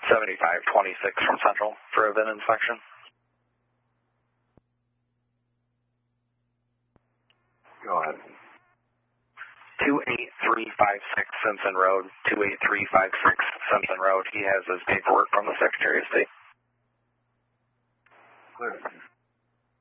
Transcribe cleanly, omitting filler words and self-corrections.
7526 from Central for a VIN inspection. Go ahead. 28356 Simpson Road, 28356 Simpson Road. He has his paperwork from the Secretary of State. Clear.